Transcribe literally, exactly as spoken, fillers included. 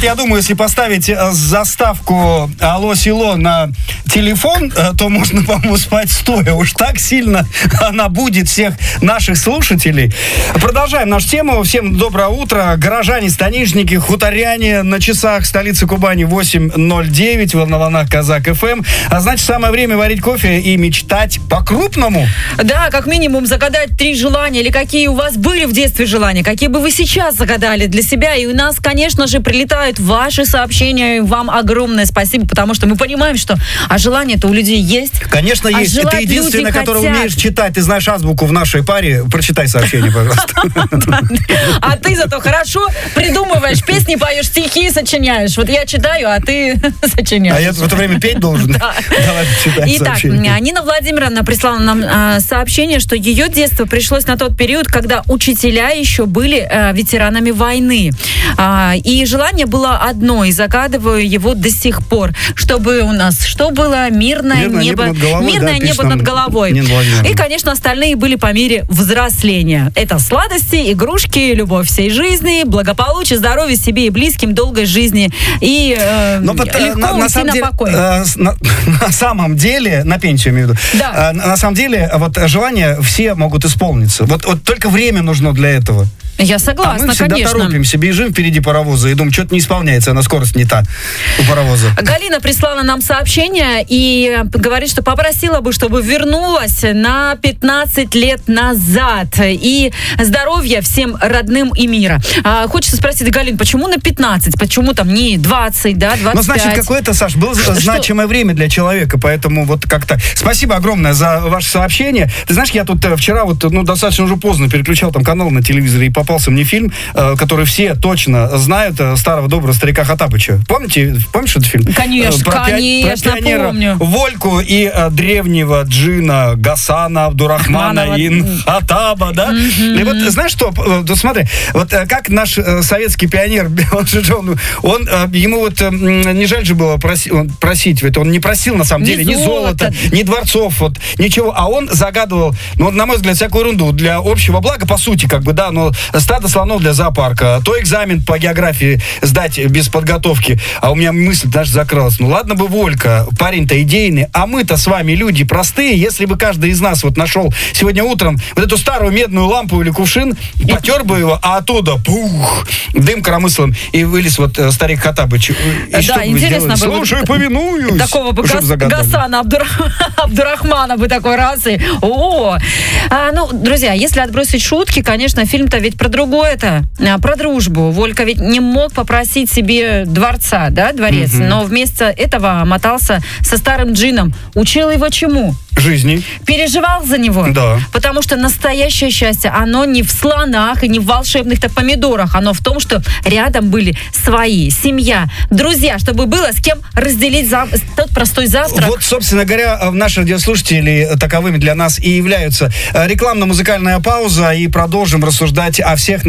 я думаю, если поставить заставку «Алло, село» на телефон, то можно, по-моему, спать стоя. Уж так сильно она будет всех наших слушателей. Продолжаем нашу тему. Всем доброе утро. Горожане, станичники, хуторяне. На часах столицы Кубани восемь ноль девять. На волнах Казак эф эм. А значит, самое время варить кофе и мечтать по-крупному. Да, как минимум загадать три желания. Или какие у вас были в детстве желания. Какие бы вы сейчас загадали для себя. И у нас, конечно же, прилетают ваши сообщения. Вам огромное спасибо, потому что мы понимаем, что а желание-то у людей есть. Конечно, а есть. Ты единственный, который хотят. умеешь читать. Ты знаешь азбуку в нашей паре. Прочитай сообщение, пожалуйста. А ты зато хорошо придумываешь песни, поешь стихи, сочиняешь. Вот я читаю, а ты сочиняешь. А я в это время петь должен? Давай, читай сообщение. Итак, Нина Владимировна прислала нам а, сообщение, что ее детство пришлось на тот период, когда учителя еще были а, ветеранами войны. А, и желание было одно, и загадываю его до сих пор, чтобы у нас что было? Мирное, Мирное небо, небо над головой, мирное да, небо над головой. И, конечно, остальные были по мере взросления. Это сладости, игрушки, любовь всей жизни, благополучие, здоровье себе и близким, долгой жизни и э, Но вот, легко на, уйти на, самом на деле, покой. Э, на, на самом деле, на пенсию имею в виду, Да. э, на самом деле, вот желания все могут исполниться. Вот, вот только время нужно для этого. Я согласна, а мы всегда конечно. торопимся, бежим впереди паровоза и думаем, что-то не исполняется, она скорость не та у паровоза. Галина прислала нам сообщение и говорит, что попросила бы, чтобы вернулась на пятнадцать лет назад. И здоровья всем родным и мира. А, хочется спросить, Галин, почему на пятнадцать? Почему там не двадцать, да, двадцать пять? Ну, значит, какое-то, Саш, было Что? значимое время для человека, поэтому вот как-то... Спасибо огромное за ваше сообщение. Ты знаешь, я тут э, вчера вот, ну, достаточно уже поздно переключал там канал на телевизоре и попался мне фильм, э, который все точно знают, э, старого доброго старика Хаттабыча. Помните? Помнишь этот фильм? Конечно, э, про конечно, пи- про пионера помню. Вольку и э, древнего джина Гасана Абдурахмана Ахманова. ин Хаттаба, да? Mm-hmm. И вот, знаешь что, э, да, смотри, вот э, как наш э, советский пионер, он, же, он, он э, ему вот э, не жаль же было проси, он, просить, ведь он не просил на самом Ни деле ни золота. золота, ни дворцов, вот, ничего, а он загадывал, ну, на мой взгляд, всякую ерунду для общего блага, по сути, как бы, да, но стадо слонов для зоопарка, то экзамен по географии сдать без подготовки, а у меня мысль даже закралась, ну, ладно бы Волька, парень-то идейный, а мы-то с вами люди простые, если бы каждый из нас вот нашел сегодня утром вот эту старую медную лампу или кувшин, потер бы его, а оттуда, пух, дым коромыслом, и вылез вот э, старик Хаттабыч. И Да, что бы вы интересно сделали? было. Слушай, повинуюсь. Такого бы Чтоб Гас, загадали. Гасана Абдур... Абдурахмана бы такой раз и... О! А, ну, друзья, если отбросить шутки, конечно, фильм-то ведь про другое-то, а, про дружбу. Волька ведь не мог попросить себе дворца, да, дворец, Мгм. но вместо этого мотался со старым джином. Учил его чему? Жизни. Переживал за него. Да. Потому что настоящее счастье, оно не в слонах и не в волшебных-то помидорах. Оно в том, что рядом были свои, семья, друзья, чтобы было с кем разделить зав... тот простой завтрак. Вот, собственно говоря, наши радиослушатели таковыми для нас и являются. Рекламно-музыкальная пауза, и продолжим рассуждать о всех